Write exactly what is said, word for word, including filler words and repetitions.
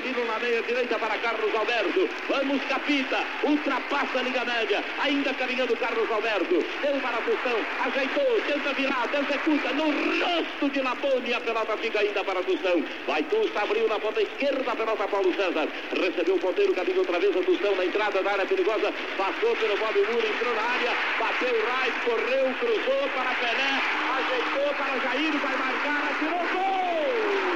Rivelino na meia direita para Carlos Alberto. Vamos, Capita, ultrapassa a linha média, ainda caminhando Carlos Alberto. Deu para a Tostão, ajeitou, tenta virar, executa no rosto de Labone. A pelota fica ainda para a Tostão. Vai Tusta, abriu na ponta esquerda, a pelota Paulo César. Recebeu o ponteiro, caminho outra vez a Tostão na entrada da área perigosa. Passou pelo Bob Muro, entrou na área, bateu o Rais, correu, cruzou para Pelé, ajeitou para Jair, vai marcar, atirou gol!